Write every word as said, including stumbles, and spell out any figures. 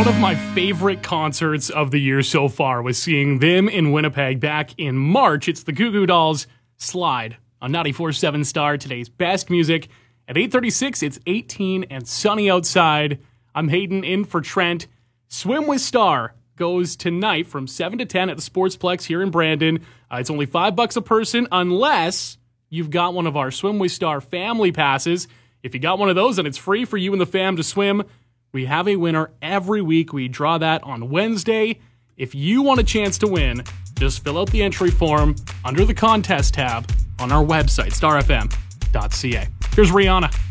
One of my favorite concerts of the year so far was seeing them in Winnipeg back in March. It's the Goo Goo Dolls Slide on ninety-four point seven Star, today's best music. At eight thirty-six, it's eighteen and sunny outside. I'm Hayden in for Trent. Swim with Star goes tonight from seven to ten at the Sportsplex here in Brandon. Uh, it's only five bucks a person unless you've got one of our Swim with Star family passes. If you got one of those, then it's free for you and the fam to swim. We have a winner every week. We draw that on Wednesday. If you want a chance to win, just fill out the entry form under the contest tab on our website, star f m dot c a. Here's Rihanna.